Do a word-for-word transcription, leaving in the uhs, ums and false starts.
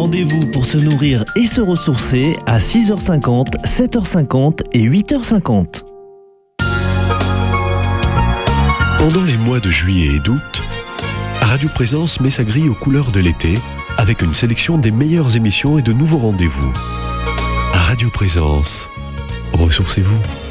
Rendez-vous pour se nourrir et se ressourcer à six heures cinquante, sept heures cinquante et huit heures cinquante. Pendant les mois de juillet et d'août, Radio Présence met sa grille aux couleurs de l'été avec une sélection des meilleures émissions et de nouveaux rendez-vous. Radio Présence, ressourcez-vous.